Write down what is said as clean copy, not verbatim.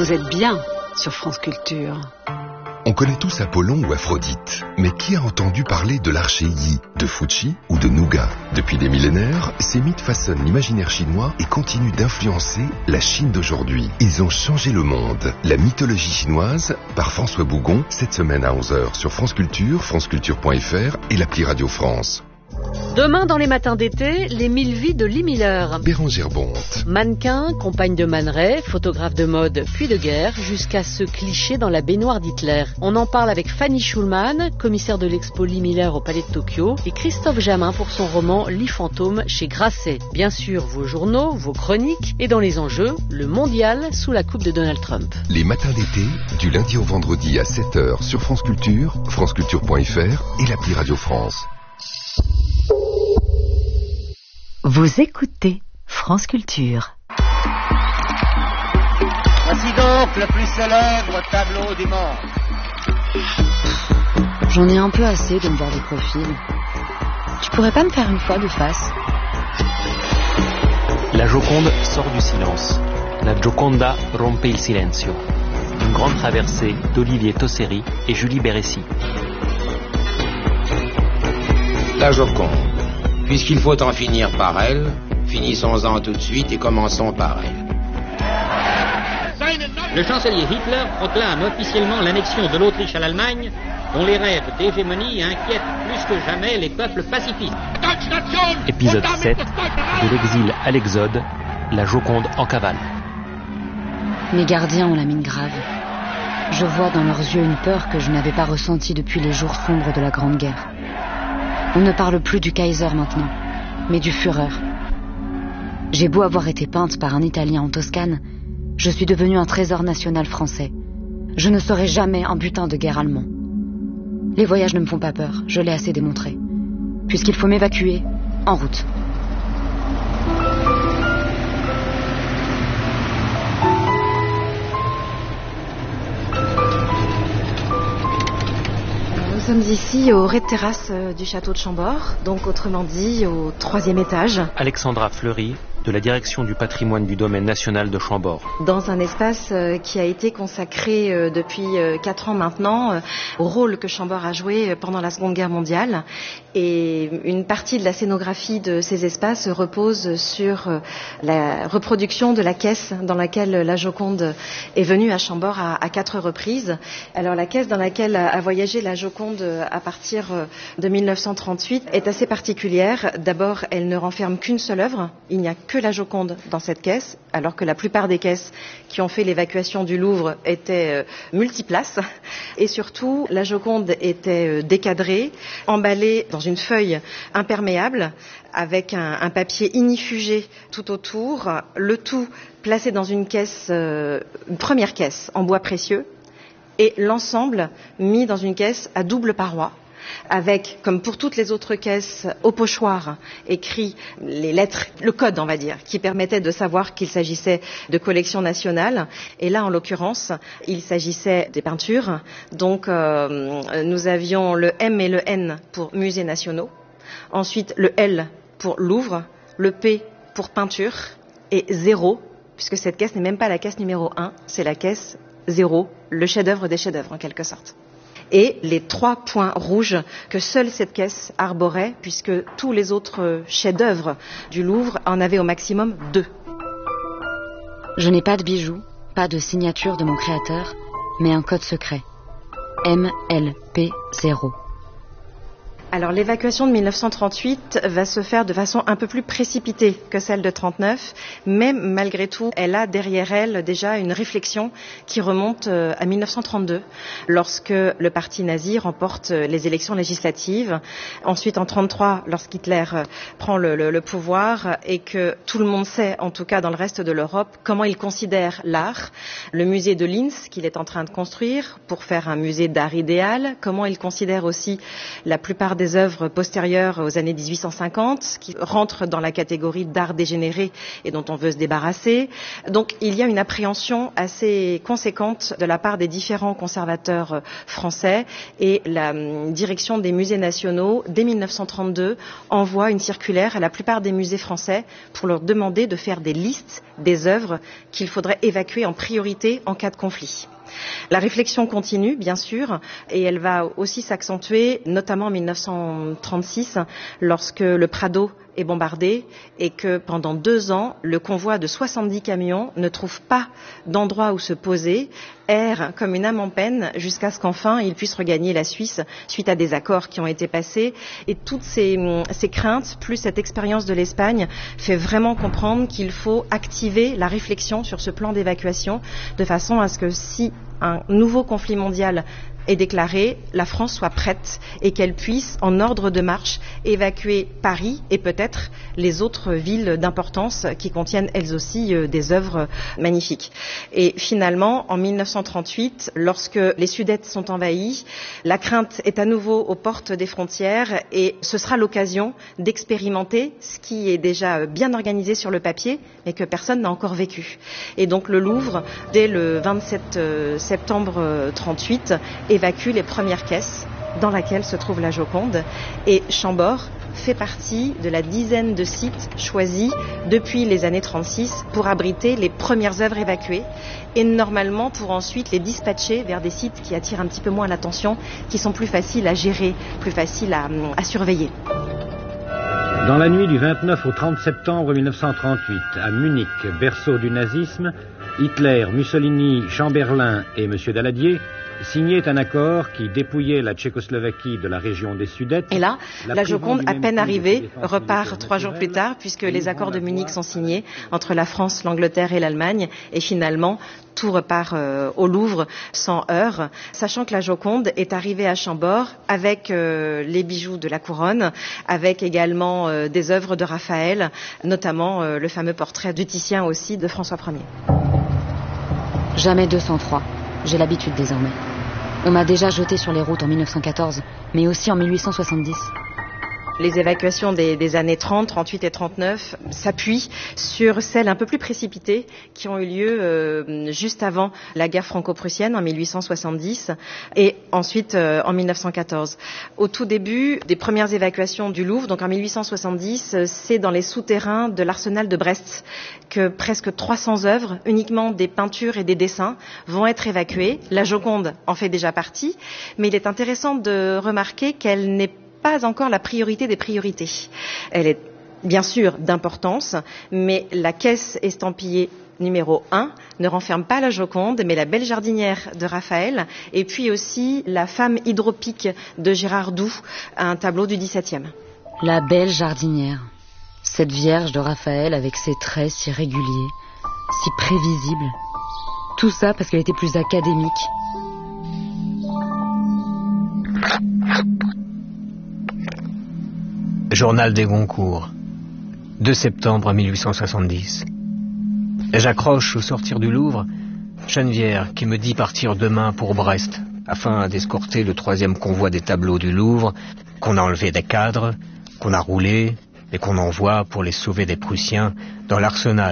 Vous êtes bien sur France Culture. On connaît tous Apollon ou Aphrodite, mais qui a entendu parler de l'archer Yi, de Fuchi ou de Nougat? Depuis des millénaires, ces mythes façonnent l'imaginaire chinois et continuent d'influencer la Chine d'aujourd'hui. Ils ont changé le monde. La mythologie chinoise, par François Bougon, cette semaine à 11h sur France Culture, franceculture.fr et l'appli Radio France. Demain, dans les matins d'été, les 1000 vies de Lee Miller. Bérengère Bonte. Mannequin, compagne de Man Ray, photographe de mode puis de guerre, jusqu'à ce cliché dans la baignoire d'Hitler. On en parle avec Fanny Schulman, commissaire de l'expo Lee Miller au Palais de Tokyo, et Christophe Jamin pour son roman Lee Fantôme chez Grasset. Bien sûr, vos journaux, vos chroniques, et dans les enjeux, le mondial sous la coupe de Donald Trump. Les matins d'été, du lundi au vendredi à 7h sur France Culture, franceculture.fr et l'appli Radio France. Vous écoutez France Culture. Voici donc le plus célèbre tableau du monde. J'en ai un peu assez de me voir de profil. Tu pourrais pas me faire une fois de face? La Joconde sort du silence. La Gioconda rompe il silenzio. Une grande traversée d'Olivier Tosseri et Julie Bérécy. La Joconde. Puisqu'il faut en finir par elle, finissons-en tout de suite et commençons par elle. Le chancelier Hitler proclame officiellement l'annexion de l'Autriche à l'Allemagne, dont les rêves d'hégémonie inquiètent plus que jamais les peuples pacifistes. Épisode 7, de l'exil à l'exode, la Joconde en cavale. Mes gardiens ont la mine grave. Je vois dans leurs yeux une peur que je n'avais pas ressentie depuis les jours sombres de la Grande Guerre. On ne parle plus du Kaiser maintenant, mais du Führer. J'ai beau avoir été peinte par un Italien en Toscane, je suis devenu un trésor national français. Je ne serai jamais un butin de guerre allemand. Les voyages ne me font pas peur, je l'ai assez démontré. Puisqu'il faut m'évacuer, en route. Nous sommes ici au rez-de-terrasse du château de Chambord, donc autrement dit au 3e étage. Alexandra Fleury, de la direction du patrimoine du domaine national de Chambord. Dans un espace qui a été consacré depuis 4 ans maintenant au rôle que Chambord a joué pendant la Seconde Guerre mondiale. Et une partie de la scénographie de ces espaces repose sur la reproduction de la caisse dans laquelle la Joconde est venue à Chambord à 4 reprises. Alors la caisse dans laquelle a voyagé la Joconde à partir de 1938 est assez particulière. D'abord, elle ne renferme qu'une seule œuvre. Il n'y a que la Joconde dans cette caisse, alors que la plupart des caisses qui ont fait l'évacuation du Louvre étaient multiplaces. Et surtout, la Joconde était décadrée, emballée dans une feuille imperméable avec un papier ignifugé tout autour, le tout placé dans une caisse, une première caisse en bois précieux, et l'ensemble mis dans une caisse à double paroi, avec, comme pour toutes les autres caisses, au pochoir, écrit les lettres, le code, on va dire, qui permettait de savoir qu'il s'agissait de collections nationales. Et là, en l'occurrence, il s'agissait des peintures. Donc, nous avions le M et le N pour musées nationaux. Ensuite, le L pour Louvre, le P pour peinture, et 0, puisque cette caisse n'est même pas la caisse numéro 1, c'est la caisse 0, le chef-d'œuvre des chefs-d'œuvre, en quelque sorte. Et les 3 points rouges que seule cette caisse arborait, puisque tous les autres chefs-d'œuvre du Louvre en avaient au maximum 2. Je n'ai pas de bijoux, pas de signature de mon créateur, mais un code secret. MLP0. Alors l'évacuation de 1938 va se faire de façon un peu plus précipitée que celle de 39, mais malgré tout, elle a derrière elle déjà une réflexion qui remonte à 1932, lorsque le parti nazi remporte les élections législatives. Ensuite, en 33, lorsqu'Hitler prend le pouvoir et que tout le monde sait, en tout cas dans le reste de l'Europe, comment il considère l'art. Le musée de Linz qu'il est en train de construire pour faire un musée d'art idéal, comment il considère aussi la plupart des des œuvres postérieures aux années 1850, qui rentrent dans la catégorie d'art dégénéré et dont on veut se débarrasser. Donc il y a une appréhension assez conséquente de la part des différents conservateurs français, et la direction des musées nationaux, dès 1932, envoie une circulaire à la plupart des musées français pour leur demander de faire des listes des œuvres qu'il faudrait évacuer en priorité en cas de conflit. La réflexion continue, bien sûr, et elle va aussi s'accentuer, notamment en 1936, lorsque le Prado est bombardé et que pendant 2 ans, le convoi de 70 camions ne trouve pas d'endroit où se poser, erre comme une âme en peine jusqu'à ce qu'enfin il puisse regagner la Suisse suite à des accords qui ont été passés. Et toutes ces craintes, plus cette expérience de l'Espagne, fait vraiment comprendre qu'il faut activer la réflexion sur ce plan d'évacuation de façon à ce que si un nouveau conflit mondial est déclaré, la France soit prête et qu'elle puisse, en ordre de marche, évacuer Paris et peut-être les autres villes d'importance qui contiennent elles aussi des œuvres magnifiques. Et finalement, en 1938, lorsque les Sudètes sont envahis, la crainte est à nouveau aux portes des frontières et ce sera l'occasion d'expérimenter ce qui est déjà bien organisé sur le papier mais que personne n'a encore vécu. Et donc le Louvre, dès le 27 septembre 1938, évacue les premières caisses dans laquelle se trouve la Joconde, et Chambord fait partie de la dizaine de sites choisis depuis les années 36 pour abriter les premières œuvres évacuées et normalement pour ensuite les dispatcher vers des sites qui attirent un petit peu moins l'attention, qui sont plus faciles à gérer, plus faciles à surveiller. Dans la nuit du 29 au 30 septembre 1938, à Munich, berceau du nazisme, Hitler, Mussolini, Chamberlain et M. Daladier signaient un accord qui dépouillait la Tchécoslovaquie de la région des Sudètes. Et là, la Joconde, à peine arrivée, repart 3 jours plus tard, puisque les accords de Munich sont signés entre la France, l'Angleterre et l'Allemagne, et finalement, tout repart au Louvre sans heurts, sachant que la Joconde est arrivée à Chambord avec les bijoux de la couronne, avec également des œuvres de Raphaël, notamment le fameux portrait de Titien aussi de François Ier. Jamais 203. J'ai l'habitude désormais. On m'a déjà jeté sur les routes en 1914, mais aussi en 1870. Les évacuations des années 30, 38 et 39 s'appuient sur celles un peu plus précipitées qui ont eu lieu juste avant la guerre franco-prussienne en 1870 et ensuite en 1914. Au tout début des premières évacuations du Louvre, donc en 1870, c'est dans les souterrains de l'arsenal de Brest que presque 300 œuvres, uniquement des peintures et des dessins, vont être évacuées. La Joconde en fait déjà partie, mais il est intéressant de remarquer qu'elle n'est pas encore la priorité des priorités. Elle est bien sûr d'importance, mais la caisse estampillée numéro 1 ne renferme pas la Joconde, mais la Belle jardinière de Raphaël, et puis aussi la Femme hydropique de Gérard Doux, un tableau du XVIIe. La Belle jardinière, cette Vierge de Raphaël avec ses traits si réguliers, si prévisibles. Tout ça parce qu'elle était plus académique. Journal des Goncourt, 2 septembre 1870. J'accroche au sortir du Louvre Geneviève qui me dit partir demain pour Brest afin d'escorter le 3e convoi des tableaux du Louvre qu'on a enlevé des cadres, qu'on a roulés et qu'on envoie pour les sauver des Prussiens dans l'arsenal